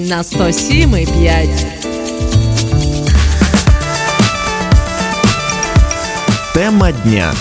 На 107,5. Тема дня.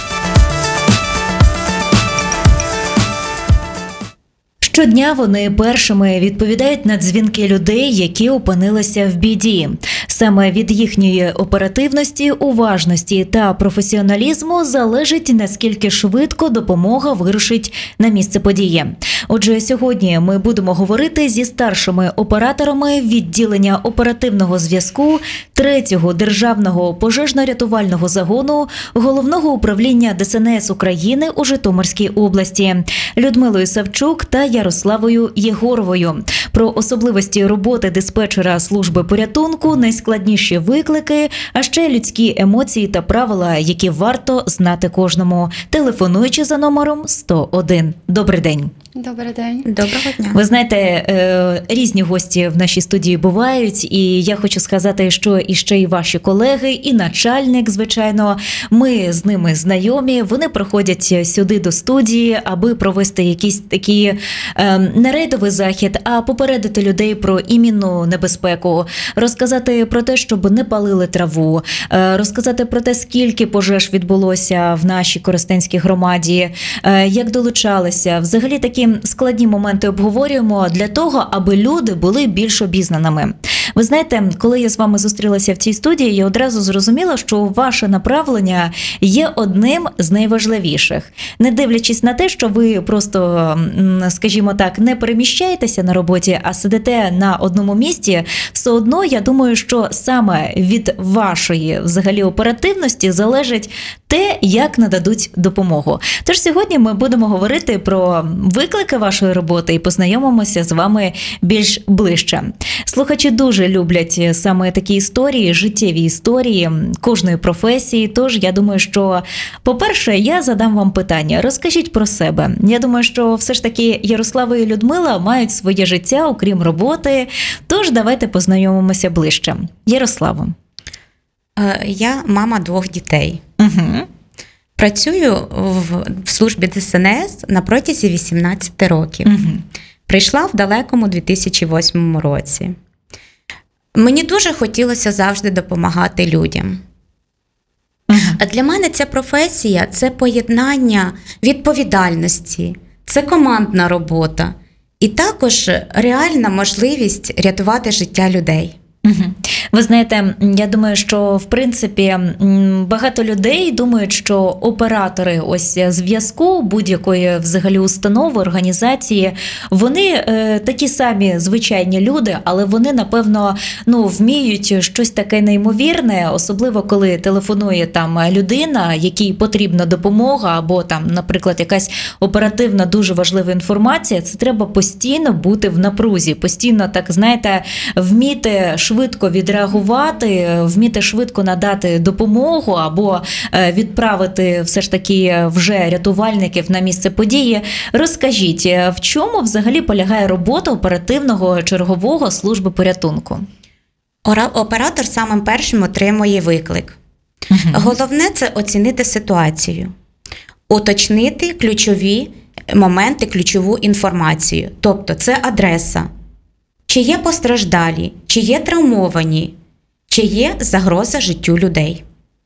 Щодня вони першими відповідають на дзвінки людей, які опинилися в біді. Саме від їхньої оперативності, уважності та професіоналізму залежить, наскільки швидко допомога вирушить на місце події. Отже, сьогодні ми будемо говорити зі старшими операторами відділення оперативного зв'язку 3-го державного пожежно-рятувального загону Головного управління ДСНС України у Житомирській області Людмилою Савчук та Ярославою Єгоровою про особливості роботи диспетчера служби порятунку, найскладніші виклики, а ще людські емоції та правила, які варто знати кожному, телефонуючи за номером 101. Добрий день. Добрий день. Доброго дня. Ви знаєте, різні гості в нашій студії бувають, і я хочу сказати, що і ваші колеги, і начальник, звичайно, ми з ними знайомі, вони приходять сюди до студії, аби провести якийсь такий не рейдовий захід, а попередити людей про імінну небезпеку, розказати про те, щоб не палили траву, розказати про те, скільки пожеж відбулося в нашій Коростенській громаді, як долучалися, взагалі такі складні моменти обговорюємо для того, аби люди були більш обізнаними. Ви знаєте, коли я з вами зустрілася в цій студії, я одразу зрозуміла, що ваше направлення є одним з найважливіших. Не дивлячись на те, що ви просто, скажімо так, не переміщаєтеся на роботі, а сидите на одному місці, все одно, я думаю, що саме від вашої взагалі оперативності залежить те, як нададуть допомогу. Тож сьогодні ми будемо говорити про виклики вашої роботи і познайомимося з вами більш ближче. Слухачі дуже люблять саме такі історії, життєві історії кожної професії. Тож я думаю, що, по-перше, я задам вам питання. Розкажіть про себе. Я думаю, що все ж таки Ярослава і Людмила мають своє життя, окрім роботи. Тож давайте познайомимося ближче. Ярославо. Я мама 2 дітей. Угу. Працюю в службі ДСНС на протязі 18 років. Угу. Прийшла в далекому 2008 році. Мені дуже хотілося завжди допомагати людям. А для мене ця професія – це поєднання відповідальності, це командна робота і також реальна можливість рятувати життя людей. Ви знаєте, я думаю, що в принципі багато людей думають, що оператори ось зв'язку будь-якої взагалі установи, організації, вони такі самі звичайні люди, але вони, напевно, вміють щось таке неймовірне, особливо коли телефонує там людина, якій потрібна допомога, або там, наприклад, якась оперативна дуже важлива інформація. Це треба постійно бути в напрузі, постійно, так знаєте, вміти швидко відреагувати, вміти швидко надати допомогу або відправити все ж таки вже рятувальників на місце події. Розкажіть, в чому взагалі полягає робота оперативного чергового служби порятунку? Оператор самим першим отримує виклик. Головне – це оцінити ситуацію, уточнити ключові моменти, ключову інформацію. Тобто це адреса. Чи є постраждалі, чи є травмовані, чи є загроза життю людей.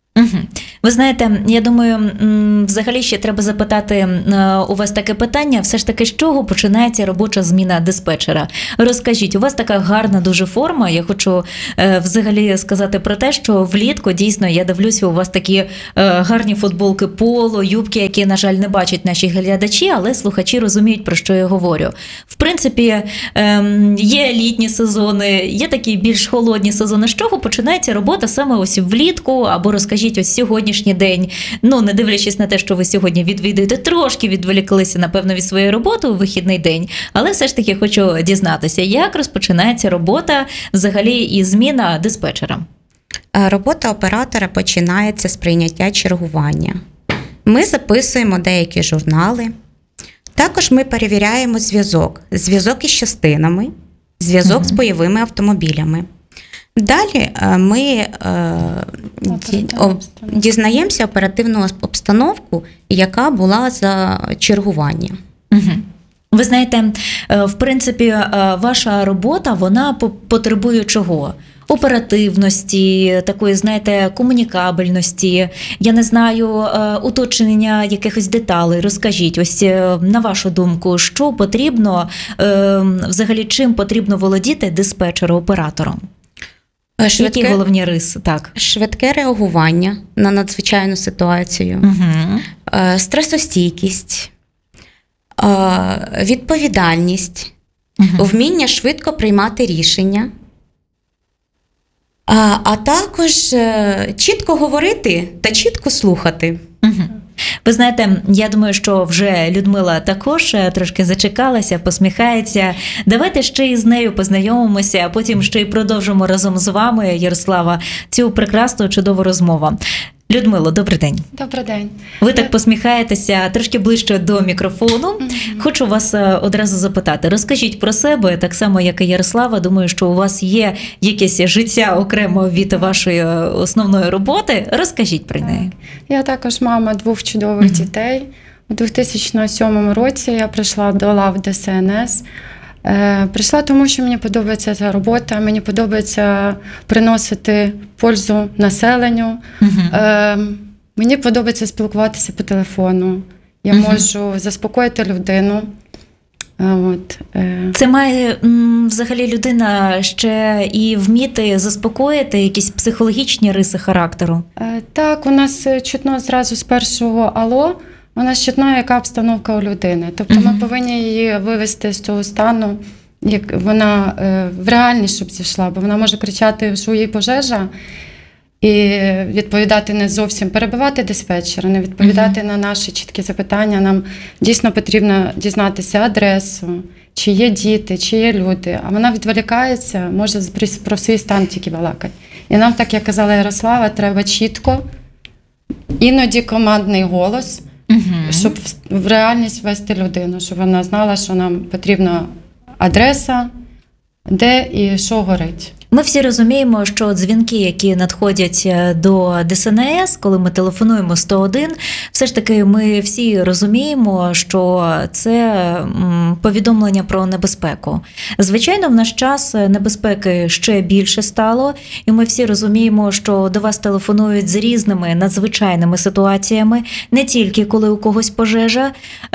Ви знаєте, я думаю, взагалі ще треба запитати у вас таке питання, все ж таки, з чого починається робоча зміна диспетчера? Розкажіть, у вас така гарна дуже форма, я хочу взагалі сказати про те, що влітку, дійсно, я дивлюся, у вас такі гарні футболки поло, юбки, які, на жаль, не бачать наші глядачі, але слухачі розуміють, про що я говорю. В принципі, є літні сезони, є такі більш холодні сезони. З чого починається робота саме ось влітку, або розкажіть ось сьогоднішній день, не дивлячись на те, що ви сьогодні відвідуєте, трошки відволіклися, напевно, від своєї роботи у вихідний день, але все ж таки хочу дізнатися, як розпочинається робота взагалі і зміна диспетчера? Робота оператора починається з прийняття чергування. Ми записуємо деякі журнали. Також ми перевіряємо зв'язок із частинами, зв'язок з бойовими автомобілями. Далі ми дізнаємося оперативну обстановку, яка була за чергування. Угу. Ви знаєте, в принципі, ваша робота, вона потребує чого? Оперативності, такої, знаєте, комунікабельності, я не знаю, уточнення якихось деталей. Розкажіть, ось на вашу думку, що потрібно, взагалі чим потрібно володіти диспетчеру-оператором? Які головні риси? Так. Швидке реагування на надзвичайну ситуацію, стресостійкість, відповідальність, вміння швидко приймати рішення, а також чітко говорити та чітко слухати. Ви знаєте, я думаю, що вже Людмила також трошки зачекалася, посміхається. Давайте ще із нею познайомимося, а потім ще й продовжимо разом з вами, Ярослава, цю прекрасну, чудову розмову. Людмило, добрий день. Добрий день. Ви так посміхаєтеся трошки ближче до мікрофону. Хочу вас одразу запитати. Розкажіть про себе, так само, як і Ярослава. Думаю, що у вас є якесь життя окремо від вашої основної роботи. Розкажіть про неї. Я також мама 2 чудових дітей. У 2007 році я прийшла до лав ДСНС. Прийшла тому, що мені подобається ця робота, мені подобається приносити пользу населенню. Мені подобається спілкуватися по телефону. Я можу заспокоїти людину. Це має взагалі людина ще і вміти заспокоїти якісь психологічні риси характеру? Так, у нас чутно зразу з першого «Алло», у нас чутно, яка обстановка у людини. Тобто ми повинні її вивести з цього стану, як вона в реальність, щоб зійшла, бо вона може кричати, що їй пожежа, і відповідати не зовсім, перебивати диспетчера, не відповідати на наші чіткі запитання. Нам дійсно потрібно дізнатися адресу, чи є діти, чи є люди. А вона відволікається, може про свій стан тільки балакати. І нам, так як казала Ярослава, треба чітко, іноді командний голос, щоб в реальність вести людину, щоб вона знала, що нам потрібна адреса, де і що горить. Ми всі розуміємо, що дзвінки, які надходять до ДСНС, коли ми телефонуємо 101, все ж таки ми всі розуміємо, що це повідомлення про небезпеку. Звичайно, в наш час небезпеки ще більше стало, і ми всі розуміємо, що до вас телефонують з різними надзвичайними ситуаціями, не тільки коли у когось пожежа.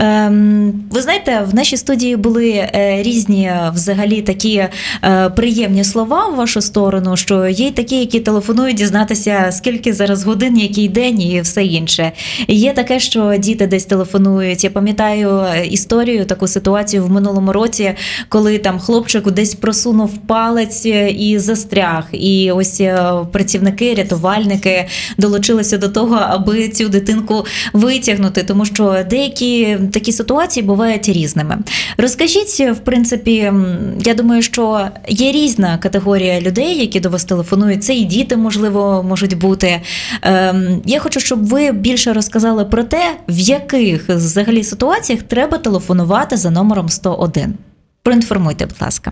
Ви знаєте, в нашій студії були різні взагалі такі приємні слова в вашу сторону, що є такі, які телефонують дізнатися, скільки зараз годин, який день і все інше. Є таке, що діти десь телефонують. Я пам'ятаю історію, таку ситуацію в минулому році, коли там хлопчик десь просунув палець і застряг. І ось працівники, рятувальники долучилися до того, аби цю дитинку витягнути, тому що деякі такі ситуації бувають різними. Розкажіть, в принципі, я думаю, що є різна категорія людей, які до вас телефонують. Це і діти, можливо, можуть бути. Я хочу, щоб ви більше розказали про те, в яких взагалі ситуаціях треба телефонувати за номером 101. Проінформуйте, будь ласка.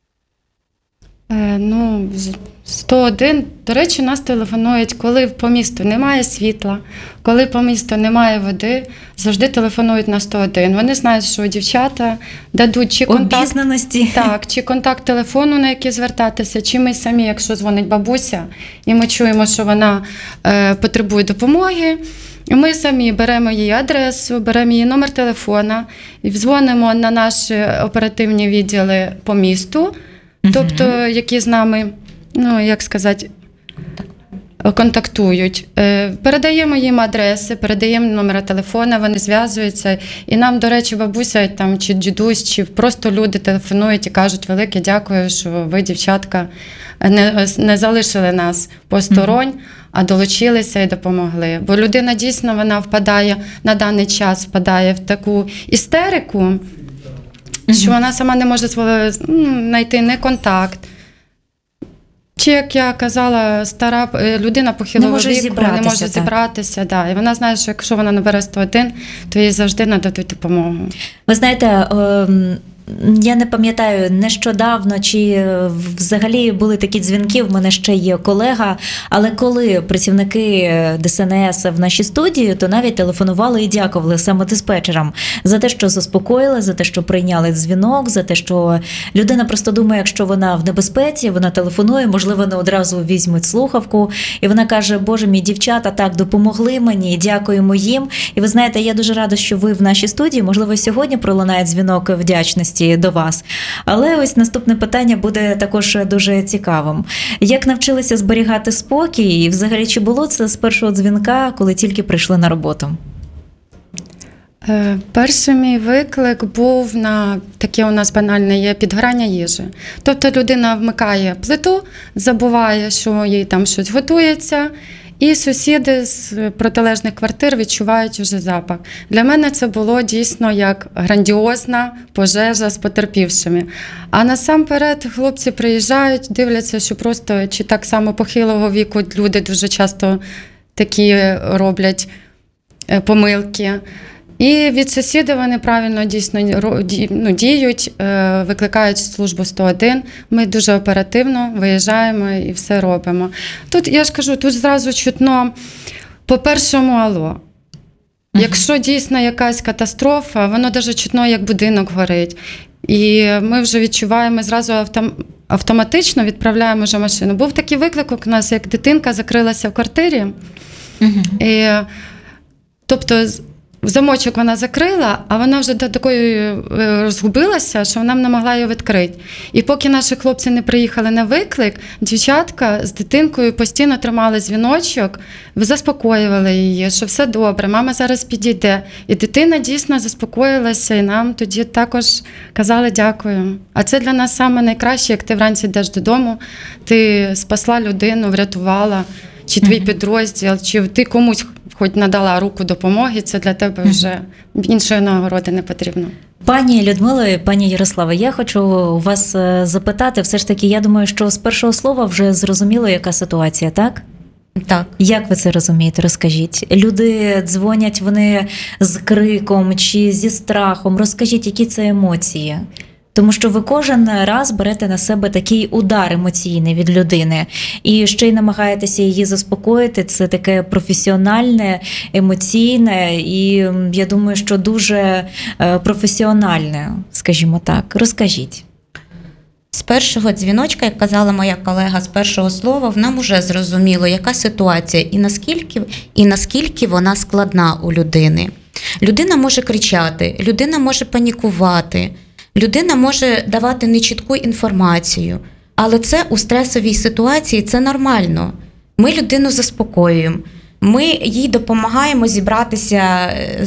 101, до речі, нас телефонують, коли по місту немає світла, коли по місту немає води, завжди телефонують на 101. Вони знають, що дівчата дадуть чи контакт, обізнаності. Так, чи контакт телефону, на який звертатися, чи ми самі, якщо дзвонить бабуся, і ми чуємо, що вона потребує допомоги, ми самі беремо її адресу, беремо її номер телефона, і дзвонимо на наші оперативні відділи по місту, тобто, які з нами, контактують. Передаємо їм адреси, передаємо номер телефона, вони зв'язуються. І нам, до речі, бабуся там, чи дідусь, чи просто люди телефонують і кажуть: велике дякую, що ви, дівчатка, не залишили нас посторонь, а долучилися і допомогли. Бо людина дійсно, вона впадає, на даний час впадає в таку істерику, що вона сама не може знайти не контакт. Чи, як я казала, стара людина похилого віку не може зібратися. Да. І вона знає, що якщо вона набере 101, то їй завжди нададуть допомогу. Ви знаєте, Я не пам'ятаю, нещодавно чи взагалі були такі дзвінки, в мене ще є колега, але коли працівники ДСНС в нашій студії, то навіть телефонували і дякували саме диспетчерам за те, що заспокоїли, за те, що прийняли дзвінок, за те, що людина просто думає, якщо вона в небезпеці, вона телефонує, можливо, не одразу візьмуть слухавку, і вона каже: Боже мій, дівчата так допомогли мені, дякуємо їм. І ви знаєте, я дуже рада, що ви в нашій студії, можливо, сьогодні пролунає дзвінок вдячності до вас. Але ось наступне питання буде також дуже цікавим. Як навчилися зберігати спокій? І взагалі, чи було це з першого дзвінка, коли тільки прийшли на роботу? Перший мій виклик був на таке у нас банальне є підгорання їжі. Тобто людина вмикає плиту, забуває, що їй там щось готується, і сусіди з протилежних квартир відчувають уже запах. Для мене це було дійсно як грандіозна пожежа з потерпівшими. А насамперед хлопці приїжджають, дивляться, що просто чи так само похилого віку люди дуже часто такі роблять помилки. І від сусідів вони правильно дійсно діють, викликають службу 101. Ми дуже оперативно виїжджаємо і все робимо. Тут, я ж кажу, тут зразу чутно по першому алло. Якщо дійсно якась катастрофа, воно навіть чутно, як будинок горить. І ми вже відчуваємо, зразу автоматично відправляємо вже машину. Був такий виклик у нас, як дитинка закрилася в квартирі. І, тобто, в замочок вона закрила, а вона вже до такої розгубилася, що вона не могла її відкрити. І поки наші хлопці не приїхали на виклик, дівчатка з дитинкою постійно тримали дзвіночок, заспокоювали її, що все добре, мама зараз підійде. І дитина дійсно заспокоїлася, і нам тоді також казали дякую. А це для нас саме найкраще, як ти вранці йдеш додому, ти спасла людину, врятувала, чи твій підрозділ, чи ти комусь хоч надала руку допомоги, це для тебе вже іншої нагороди не потрібно. Пані Людмило і пані Ярослава, я хочу у вас запитати, все ж таки, я думаю, що з першого слова вже зрозуміло, яка ситуація, так? Так. Як ви це розумієте? Розкажіть. Люди дзвонять, вони з криком чи зі страхом. Розкажіть, які це емоції? Тому що ви кожен раз берете на себе такий удар емоційний від людини і ще й намагаєтеся її заспокоїти. Це таке професіональне, емоційне і, я думаю, що дуже професіональне, скажімо так. Розкажіть. З першого дзвіночка, як казала моя колега, з першого слова, нам вже зрозуміло, яка ситуація і наскільки вона складна у людини. Людина може кричати, людина може панікувати, людина може давати нечітку інформацію, але це у стресовій ситуації, це нормально. Ми людину заспокоюємо, ми їй допомагаємо зібратися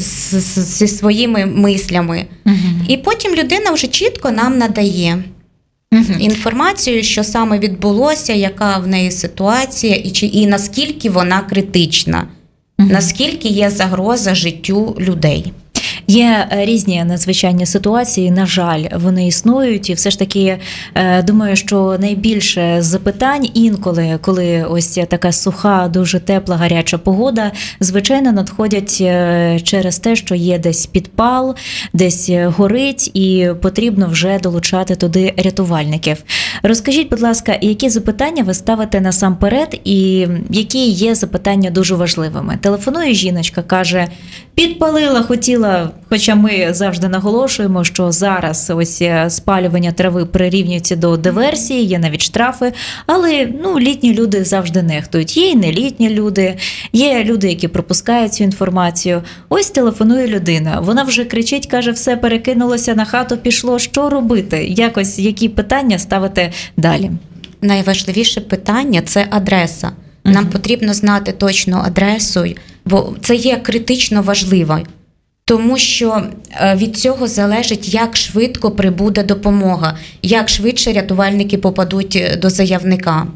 зі своїми мислями. І потім людина вже чітко нам надає інформацію, що саме відбулося, яка в неї ситуація і наскільки вона критична, наскільки є загроза життю людей. Є різні надзвичайні ситуації, на жаль, вони існують, і все ж таки думаю, що найбільше запитань інколи, коли ось така суха, дуже тепла, гаряча погода, звичайно, надходять через те, що є десь підпал, десь горить, і потрібно вже долучати туди рятувальників. Розкажіть, будь ласка, які запитання ви ставите насамперед, і які є запитання дуже важливими? Телефонує жіночка, каже: підпалила, хотіла. Хоча ми завжди наголошуємо, що зараз ось спалювання трави прирівнюється до диверсії, є навіть штрафи, але літні люди завжди нехтують. Є і нелітні люди, є люди, які пропускають цю інформацію. Ось телефонує людина, вона вже кричить, каже: все, перекинулося на хату, пішло, що робити? Якось, які питання ставити далі? Найважливіше питання – це адреса. Нам потрібно знати точну адресу, бо це є критично важливо. Тому що від цього залежить, як швидко прибуде допомога, як швидше рятувальники попадуть до заявника.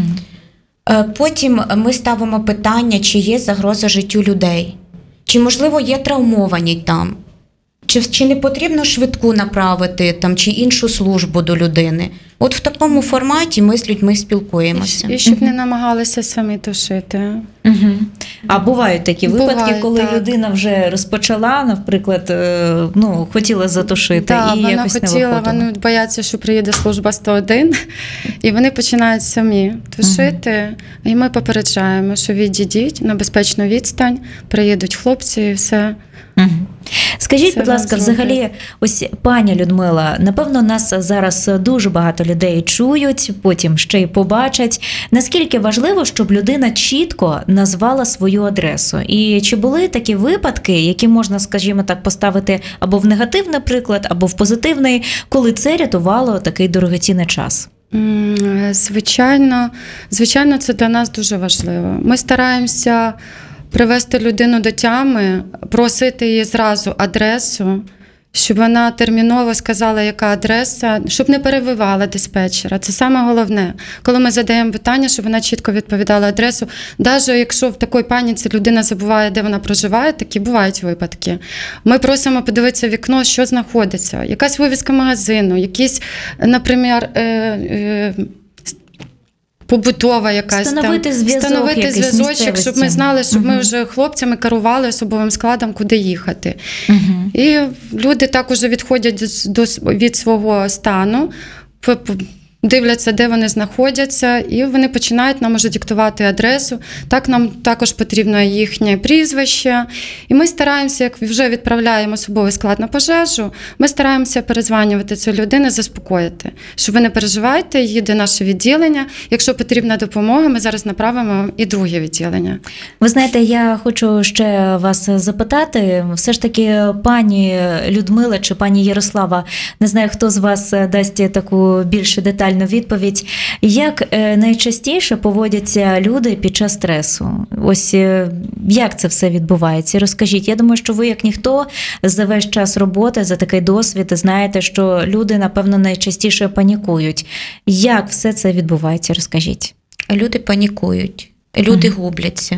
Потім ми ставимо питання, чи є загроза життю людей, чи, можливо, є травмовані там, чи не потрібно швидку направити там, чи іншу службу до людини. От в такому форматі ми з людьми спілкуємося. І щоб не намагалися самі тушити. А бувають такі випадки, Бувають, коли так. людина вже розпочала, наприклад, хотіла затушити Так, і вона якось не хотіла, виходило. вони бояться, що приїде служба 101, і вони починають самі тушити. І ми попереджаємо, що відійдіть на безпечну відстань, приїдуть хлопці і все. Мгм. Скажіть, Це будь ласка, вам зроблять. взагалі, ось пані Людмила, напевно, нас зараз дуже багато людей чують, потім ще й побачать. Наскільки важливо, щоб людина чітко назвала свою адресу? І чи були такі випадки, які можна, скажімо так, поставити або в негативний приклад, або в позитивний, коли це рятувало такий дорогоцінний час? Звичайно, це для нас дуже важливо. Ми стараємося привести людину до тями, просити її зразу адресу, щоб вона терміново сказала, яка адреса, щоб не перебивала диспетчера. Це саме головне. Коли ми задаємо питання, щоб вона чітко відповідала адресу. Навіть якщо в такій паніці людина забуває, де вона проживає, такі бувають випадки. Ми просимо подивитися в вікно, що знаходиться. Якась вивіска магазину, якісь, наприклад, побутова якась Встановити зв'язок, встановити якийсь зв'язочок, щоб місцевості. ми знали, щоб ми Мгм. вже хлопцями керували особовим складом, куди їхати. Угу. І люди так уже відходять від свого стану, дивляться, де вони знаходяться, і вони починають нам уже диктувати адресу. Так, нам також потрібно їхнє прізвище. І ми стараємося, як вже відправляємо особовий склад на пожежу, ми стараємося перезванювати цю людину, заспокоїти, що ви не переживайте, їде наше відділення. Якщо потрібна допомога, ми зараз направимо і друге відділення. Ви знаєте, я хочу ще вас запитати, все ж таки, пані Людмила чи пані Ярослава, не знаю, хто з вас дасть таку більш детальну відповідь, як найчастіше поводяться люди під час стресу? Ось як це все відбувається? Розкажіть. Я думаю, що ви, як ніхто, за весь час роботи, за такий досвід, знаєте, що люди, напевно, найчастіше панікують. Як все це відбувається? Розкажіть. Люди панікують, люди губляться.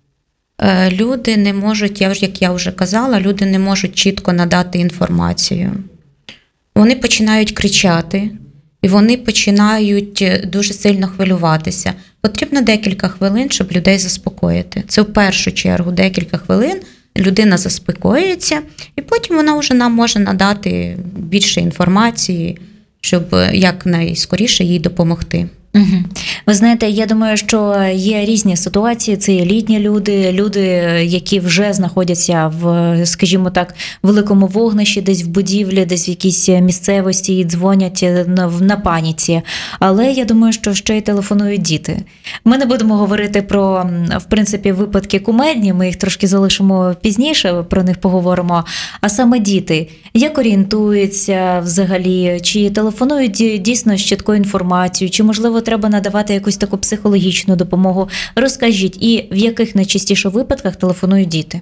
Люди не можуть, як я вже казала, люди не можуть чітко надати інформацію. Вони починають кричати, і вони починають дуже сильно хвилюватися. Потрібно декілька хвилин, щоб людей заспокоїти. Це в першу чергу декілька хвилин, людина заспокоюється, і потім вона вже нам може надати більше інформації, щоб якнайскоріше їй допомогти. Угу. Ви знаєте, я думаю, що є різні ситуації. Це є літні люди, які вже знаходяться в, скажімо так, великому вогнищі, десь в будівлі, десь в якійсь місцевості і дзвонять на паніці. Але я думаю, що ще й телефонують діти. Ми не будемо говорити про, в принципі, випадки кумедні, ми їх трошки залишимо пізніше, про них поговоримо. А саме діти, як орієнтуються взагалі, чи телефонують дійсно з чіткою інформацією, чи, можливо, треба надавати якусь таку психологічну допомогу. Розкажіть, і в яких найчастіше випадках телефонують діти?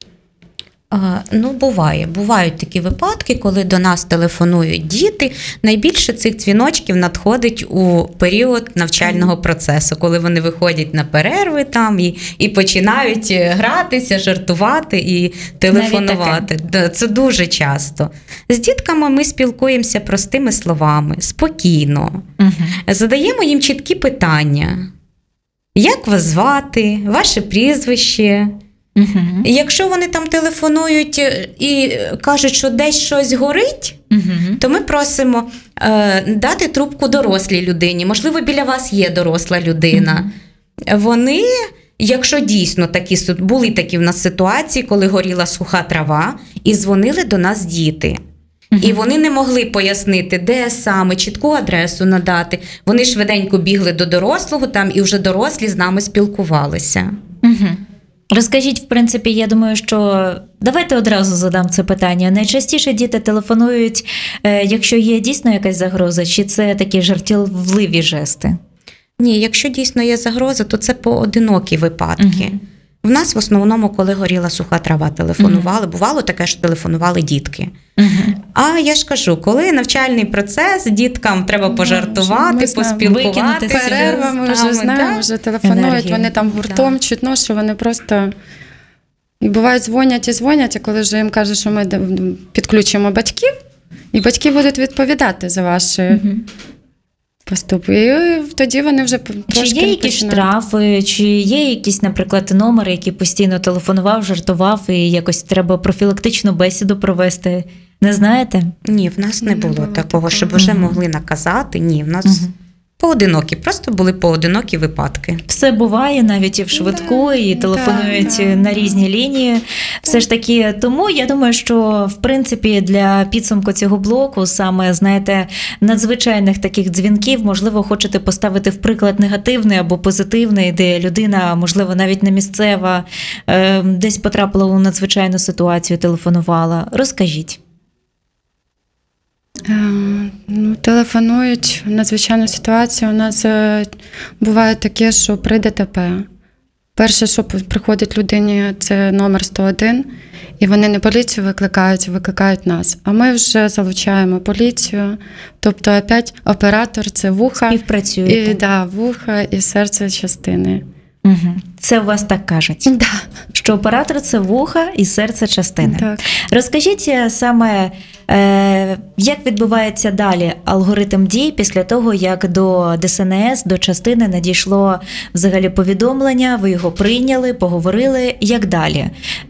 Бувають такі випадки, коли до нас телефонують діти. Найбільше цих дзвіночків надходить у період навчального процесу, коли вони виходять на перерви там і починають гратися, жартувати і телефонувати. Це дуже часто. З дітками ми спілкуємося простими словами, спокійно. Угу. Задаємо їм чіткі питання. Як вас звати? Ваше прізвище? Угу. Якщо вони там телефонують і кажуть, що десь щось горить, то ми просимо дати трубку дорослій людині. Можливо, біля вас є доросла людина. Вони, якщо дійсно були такі в нас ситуації, коли горіла суха трава, і дзвонили до нас діти. І вони не могли пояснити, де саме, чітку адресу надати. Вони швиденько бігли до дорослого там, і вже дорослі з нами спілкувалися. Угу. Розкажіть, в принципі, я думаю, що давайте одразу задам це питання. Найчастіше діти телефонують, якщо є дійсно якась загроза, чи це такі жартівливі жести? Ні, якщо дійсно є загроза, то це поодинокі випадки. В нас в основному, коли горіла суха трава, телефонували. Бувало таке, що телефонували дітки. А я ж кажу, коли навчальний процес, діткам треба пожартувати, поспілкуватися. Перерва, ми вже знаємо, вже телефонують, енергію. Вони там гуртом чутно, що вони просто... І бувають дзвонять, а коли вже їм кажуть, що ми підключимо батьків, і батьки будуть відповідати за ваші... поступ. І тоді вони вже Чи трошки є якісь починають. штрафи, чи є якісь, наприклад, номери, які постійно телефонував, жартував, і якось треба профілактичну бесіду провести? Не знаєте? Ні, в нас не Не було було такого, щоб такого. вже могли наказати. Ні, в нас поодинокі, просто були поодинокі випадки. Все буває навіть і в швидку, і телефонують на різні лінії. Все ж таки, тому я думаю, що в принципі для підсумку цього блоку, саме, знаєте, надзвичайних таких дзвінків, можливо, хочете поставити в приклад негативний або позитивний, де людина, можливо, навіть не місцева, десь потрапила у надзвичайну ситуацію, телефонувала. Розкажіть. Телефонують в надзвичайну ситуацію. У нас буває таке, що при ДТП. Перше, що приходить людині, це номер 101, і вони не поліцію викликають нас. А ми вже залучаємо поліцію. Тобто, опять оператор – це вуха, Співпрацюєте. вуха і серце частини. Угу. Це у вас так кажуть? Да. Що оператор – це вуха і серце частини. Так. Розкажіть саме, як відбувається далі алгоритм дій після того, як до ДСНС, до частини надійшло взагалі повідомлення, ви його прийняли, поговорили, як далі?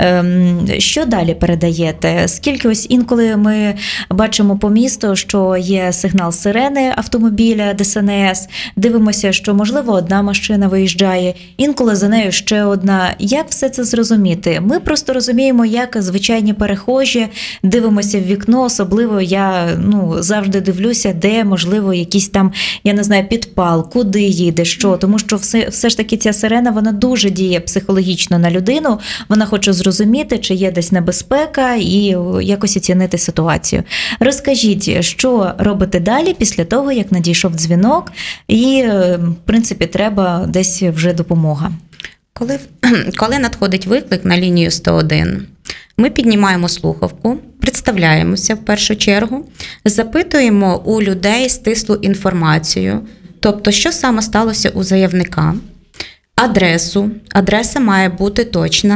Що далі передаєте? Скільки ось інколи ми бачимо по місту, що є сигнал сирени автомобіля ДСНС, дивимося, що, можливо, одна машина виїжджає, інколи за нею ще одна. Як все це зрозуміти? Ми просто розуміємо, як звичайні перехожі, дивимося в вікно, особливо я завжди дивлюся, де, можливо, якийсь там, я не знаю, підпал, куди їде, що. Тому що все ж таки ця сирена, вона дуже діє психологічно на людину, вона хоче зрозуміти, чи є десь небезпека і якось оцінити ситуацію. Розкажіть, що робите далі після того, як надійшов дзвінок і, в принципі, треба десь вже допомога? Коли надходить виклик на лінію 101, ми піднімаємо слухавку, представляємося в першу чергу, запитуємо у людей стислу інформацію, тобто, що саме сталося у заявника, адреса має бути точна.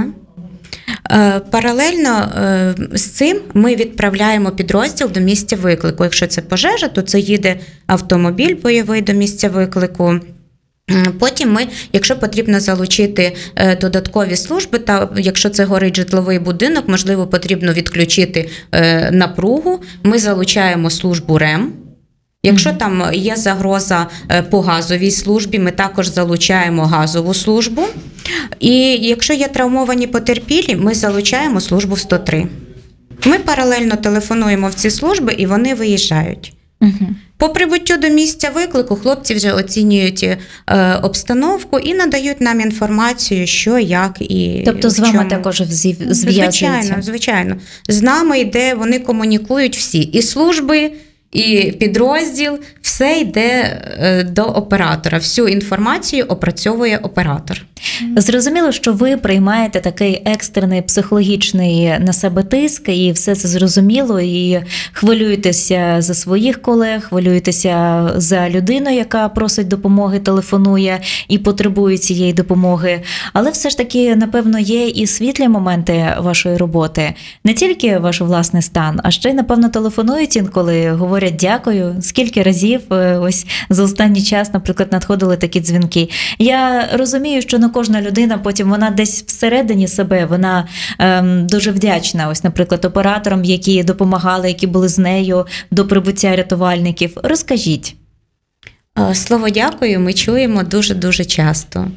Паралельно з цим ми відправляємо підрозділ до місця виклику. Якщо це пожежа, то це їде автомобіль бойовий до місця виклику. Потім ми, якщо потрібно залучити додаткові служби, та якщо це горить житловий будинок, можливо, потрібно відключити напругу, ми залучаємо службу РЕМ. Якщо там є загроза по газовій службі, ми також залучаємо газову службу. І якщо є травмовані потерпілі, ми залучаємо службу 103. Ми паралельно телефонуємо в ці служби, і вони виїжджають. По прибуттю до місця виклику хлопці вже оцінюють обстановку і надають нам інформацію, що, як і тобто з вами також зв'язуються? Звичайно. З нами йде, вони комунікують всі. І служби, і підрозділ, все йде до оператора. Всю інформацію опрацьовує оператор. Зрозуміло, що ви приймаєте такий екстрений психологічний на себе тиск, і все це зрозуміло, і хвилюєтеся за своїх колег, хвилюєтеся за людину, яка просить допомоги, телефонує і потребує цієї допомоги. Але все ж таки, напевно, є і світлі моменти вашої роботи. Не тільки ваш власний стан, а ще й, напевно, телефонують інколи, говорять дякую. Скільки разів ось за останній час, наприклад, надходили такі дзвінки. Я розумію, що не кожна людина потім, вона десь всередині себе, вона дуже вдячна, ось, наприклад, операторам, які допомагали, які були з нею до прибуття рятувальників. Розкажіть. Слово «дякую» ми чуємо дуже-дуже часто.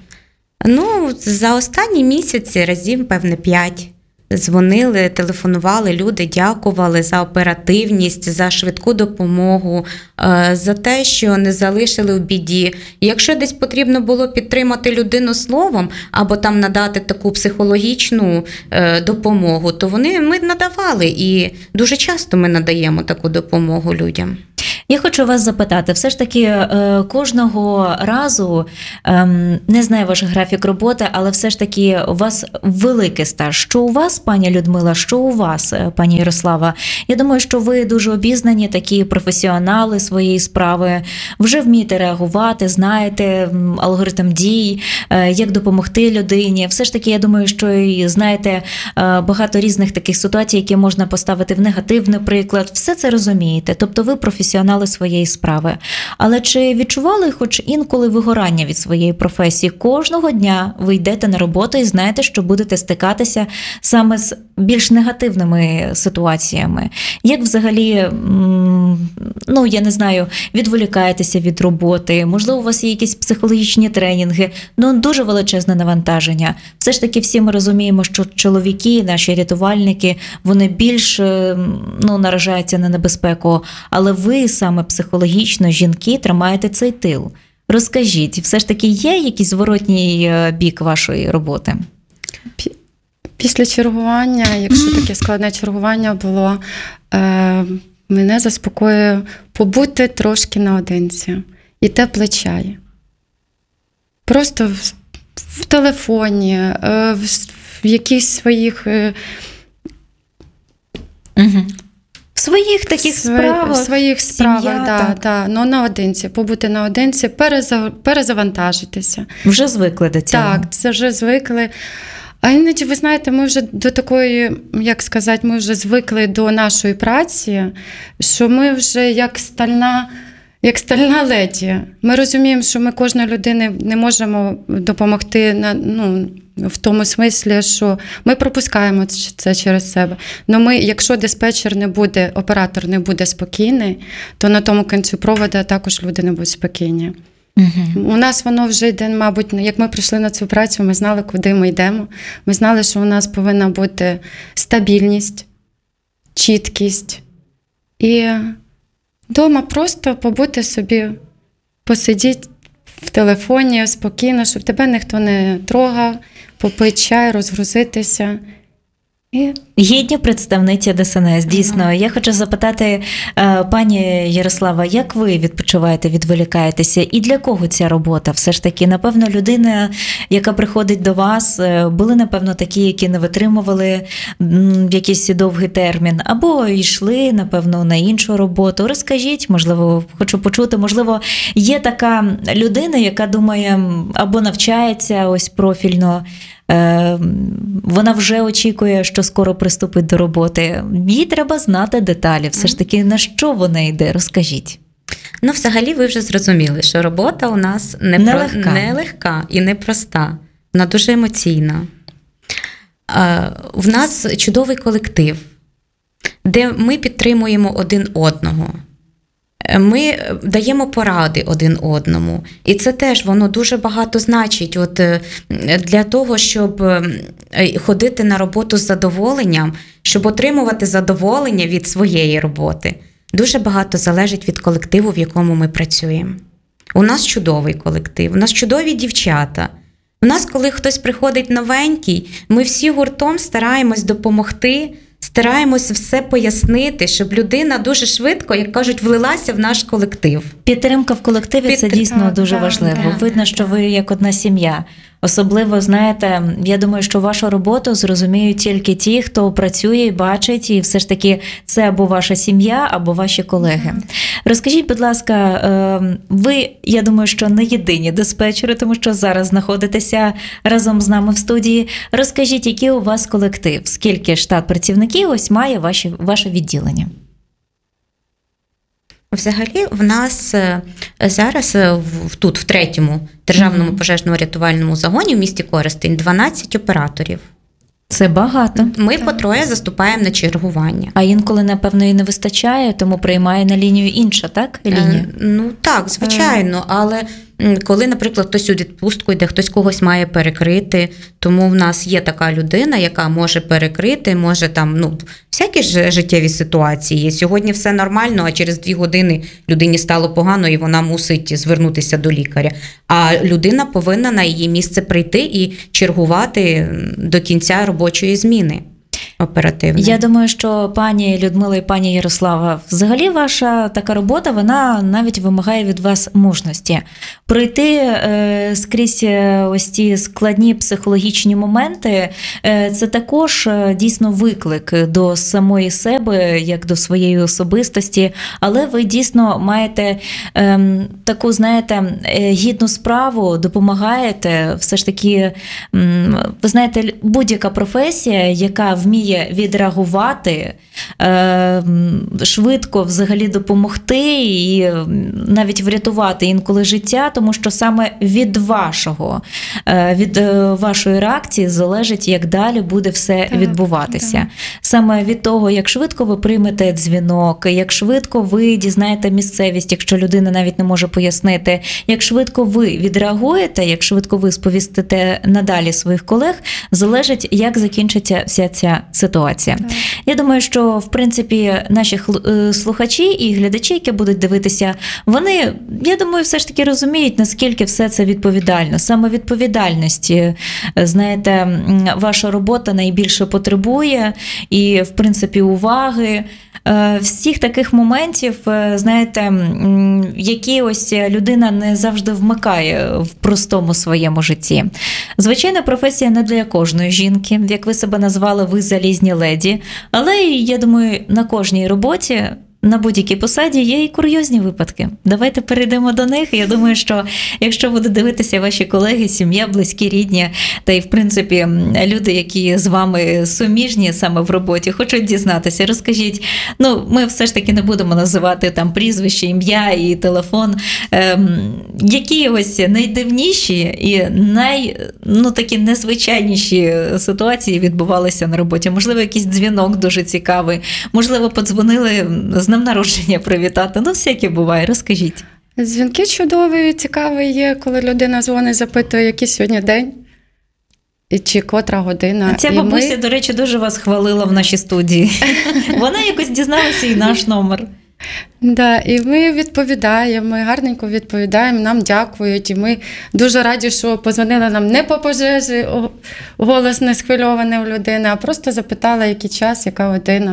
За останні місяці разів, певне, 5. Дзвонили, телефонували, люди дякували за оперативність, за швидку допомогу, за те, що не залишили в біді. І якщо десь потрібно було підтримати людину словом або там надати таку психологічну допомогу, то ми надавали, і дуже часто ми надаємо таку допомогу людям. Я хочу вас запитати, все ж таки кожного разу, не знаю ваш графік роботи, але все ж таки у вас великий стаж. Що у вас, пані Людмила, що у вас, пані Ярослава? Я думаю, що ви дуже обізнані, такі професіонали своєї справи, вже вмієте реагувати, знаєте алгоритм дій, як допомогти людині. Все ж таки, я думаю, що і знаєте багато різних таких ситуацій, які можна поставити в негативний приклад. Все це розумієте, тобто ви професіонал професіонали своєї справи. Але чи відчували хоч інколи вигорання від своєї професії? Кожного дня ви йдете на роботу і знаєте, що будете стикатися саме з більш негативними ситуаціями. Як взагалі, я не знаю, відволікаєтеся від роботи? Можливо, у вас є якісь психологічні тренінги? Дуже величезне навантаження. Все ж таки всі ми розуміємо, що чоловіки, наші рятувальники, вони більш наражаються на небезпеку, але ви саме психологічно, жінки, тримаєте цей тил. Розкажіть, все ж таки є якийсь зворотній бік вашої роботи? Після чергування, якщо таке складне чергування було, мене заспокоює побути трошки наодинці. І теплий чай. Просто в телефоні, в якихось своїх... В своїх таких справах. В своїх справах, так. Ну, наодинці. Побути наодинці, перезавантажитися. Вже звикли до цього. Так, це вже звикли. А іноді, ви знаєте, ми вже до такої, ми вже звикли до нашої праці, що ми вже як стальна леді. Ми розуміємо, що ми кожної людини не можемо допомогти в тому смислі, що ми пропускаємо це через себе. Но якщо диспетчер не буде, оператор не буде спокійний, то на тому кінці проводу також люди не будуть спокійні. У нас воно вже йде, мабуть, як ми прийшли на цю працю, ми знали, куди ми йдемо. Ми знали, що у нас повинна бути стабільність, чіткість. І вдома просто побути собі, посидіти в телефоні спокійно, щоб тебе ніхто не трогав, попити чай, розгрузитися. Гідні представниці ДСНС, дійсно. Я хочу запитати, пані Ярослава, як ви відпочиваєте, відволікаєтеся? І для кого ця робота? Все ж таки, напевно, людина, яка приходить до вас, були, напевно, такі, які не витримували якийсь довгий термін, або йшли, напевно, на іншу роботу. Розкажіть, можливо, хочу почути, можливо, є така людина, яка думає, або навчається ось профільно, вона вже очікує, що скоро приступить до роботи. Їй треба знати деталі. Все ж таки, на що вона йде? Розкажіть. Взагалі, ви вже зрозуміли, що робота у нас нелегка і непроста. Вона дуже емоційна. В нас чудовий колектив, де ми підтримуємо один одного. Ми даємо поради один одному. І це теж, воно дуже багато значить. Для того, щоб ходити на роботу з задоволенням, щоб отримувати задоволення від своєї роботи, дуже багато залежить від колективу, в якому ми працюємо. У нас чудовий колектив, у нас чудові дівчата. У нас, коли хтось приходить новенький, ми всі гуртом стараємось допомогти, стараємось все пояснити, щоб людина дуже швидко, як кажуть, влилася в наш колектив. Підтримка в колективі – це дійсно дуже важливо. Видно, що ви як одна сім'я. Особливо, знаєте, я думаю, що вашу роботу зрозуміють тільки ті, хто працює і бачить, і все ж таки це або ваша сім'я, або ваші колеги. Розкажіть, будь ласка, ви, я думаю, що не єдині диспетчери, тому що зараз знаходитеся разом з нами в студії. Розкажіть, який у вас колектив, скільки штат працівників ось має ваше відділення? Взагалі, в нас зараз тут, в 3-му державному пожежно-рятувальному загоні в місті Коростень 12 операторів. Це багато. Ми по троє заступаємо на чергування. А інколи, напевно, і не вистачає, тому приймає на лінію інша, так? Лінія? Так, звичайно, але коли, наприклад, хтось у відпустку йде, хтось когось має перекрити, тому в нас є така людина, яка може перекрити, може там, всякі ж життєві ситуації. Сьогодні все нормально, а через 2 години людині стало погано і вона мусить звернутися до лікаря. А людина повинна на її місце прийти і чергувати до кінця робочої зміни. Оперативно. Я думаю, що пані Людмила і пані Ярослава, взагалі ваша така робота, вона навіть вимагає від вас мужності. Пройти скрізь ось ці складні психологічні моменти, це також дійсно виклик до самої себе, як до своєї особистості, але ви дійсно маєте таку, знаєте, гідну справу, допомагаєте, все ж таки, ви знаєте, будь-яка професія, яка вміє вміє відреагувати, швидко взагалі допомогти і навіть врятувати інколи життя, тому що саме від вашої реакції залежить, як далі буде все відбуватися. Так. Саме від того, як швидко ви приймете дзвінок, як швидко ви дізнаєте місцевість, якщо людина навіть не може пояснити, як швидко ви відреагуєте, як швидко ви сповістите надалі своїх колег, залежить, як закінчиться вся ця ситуація. Так. Я думаю, що, в принципі, наші слухачі і глядачі, які будуть дивитися, вони, я думаю, все ж таки розуміють, наскільки все це відповідально. Саме відповідальності, знаєте, ваша робота найбільше потребує і, в принципі, уваги. Всіх таких моментів, знаєте, які ось людина не завжди вмикає в простому своєму житті. Звичайно, професія не для кожної жінки, як ви себе назвали, ви залізні леді, але я думаю, на кожній роботі, на будь-якій посаді є і курйозні випадки. Давайте перейдемо до них. Я думаю, що якщо будуть дивитися ваші колеги, сім'я, близькі, рідні, та й, в принципі, люди, які з вами суміжні саме в роботі, хочуть дізнатися, розкажіть. Ми все ж таки не будемо називати там прізвище, ім'я і телефон. Які ось найдивніші і такі незвичайніші ситуації відбувалися на роботі? Можливо, якийсь дзвінок дуже цікавий, можливо, подзвонили з днем народження привітати. Всяке буває. Розкажіть. Дзвінки чудові, цікаві є, коли людина дзвонить, запитує, який сьогодні день і чи котра година. Ця бабуся, до речі, дуже вас хвалила в нашій студії. Вона якось дізналася і наш номер. Да, і ми відповідаємо, ми гарненько відповідаємо, нам дякують, і ми дуже раді, що позвонили нам не по пожежі, голос не схвильований у людини, а просто запитали, який час, яка година.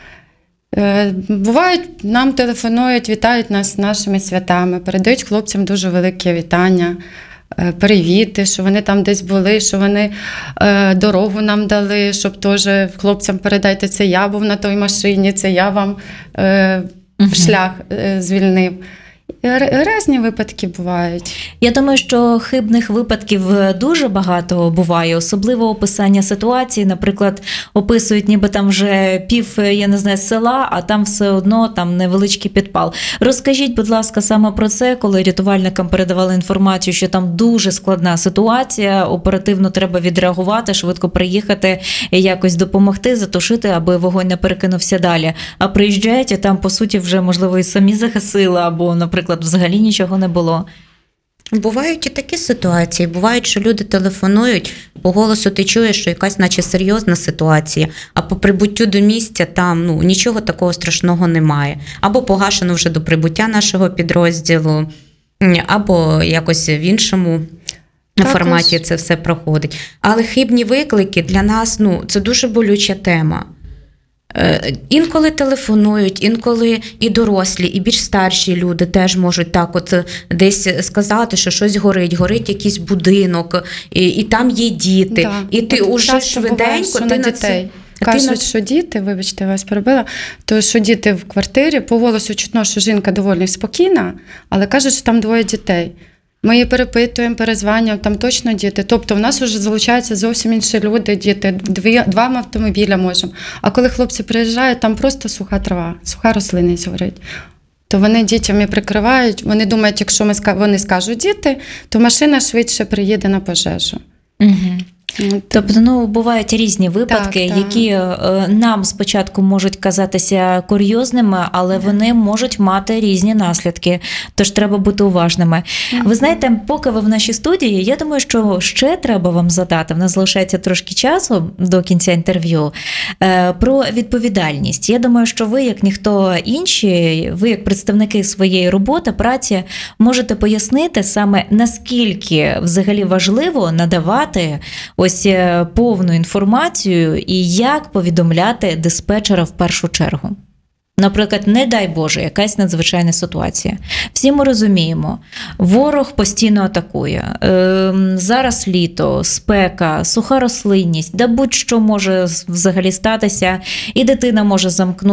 Бувають, нам телефонують, вітають нас з нашими святами, передають хлопцям дуже велике вітання, привіти, що вони там десь були, що вони дорогу нам дали, щоб теж хлопцям передайте, це я був на той машині, це я вам шлях звільнив. Різні випадки бувають. Я думаю, що хибних випадків дуже багато буває, особливо описання ситуації. Наприклад, описують ніби там вже села, а там все одно там невеличкий підпал. Розкажіть, будь ласка, саме про це, коли рятувальникам передавали інформацію, що там дуже складна ситуація, оперативно треба відреагувати, швидко приїхати і якось допомогти, затушити, аби вогонь не перекинувся далі. А приїжджають, і там, по суті, вже, можливо, і самі загасили, або, наприклад, взагалі нічого не було. Бувають і такі ситуації. Бувають, що люди телефонують, по голосу ти чуєш, що якась наче серйозна ситуація, а по прибуттю до місця там нічого такого страшного немає. Або погашено вже до прибуття нашого підрозділу, або якось в іншому форматі це все проходить. Але хибні виклики для нас, це дуже болюча тема. Інколи телефонують, інколи і дорослі, і більш старші люди теж можуть так десь сказати, що щось горить якийсь будинок, і там є діти. Да. І ти уже швиденько... на дітей. Кажуть, що діти, вибачте, я вас перебила, то що діти в квартирі, по голосу чутно, що жінка доволі спокійна, але кажуть, що там 2 дітей. Ми її перепитуємо, перезванюємо, там точно діти. Тобто в нас вже залучаються зовсім інші люди, діти, 2 автомобіля можемо. А коли хлопці приїжджають, там просто суха трава, суха рослинність горить. То вони дітям і прикривають, вони думають, якщо вони скажуть діти, то машина швидше приїде на пожежу. Угу. Тобто, бувають різні випадки, так. які нам спочатку можуть казатися курйозними, але вони можуть мати різні наслідки, тож треба бути уважними. Ви знаєте, поки ви в нашій студії, я думаю, що ще треба вам задати, в нас залишається трошки часу до кінця інтерв'ю, про відповідальність. Я думаю, що ви, як ніхто інші, ви як представники своєї роботи, праці, можете пояснити саме, наскільки взагалі важливо надавати ось повну інформацію і як повідомляти диспетчера в першу чергу. Наприклад, не дай Боже, якась надзвичайна ситуація. Всі ми розуміємо, ворог постійно атакує. Зараз літо, спека, суха рослинність, да будь-що може взагалі статися, і дитина може замкнути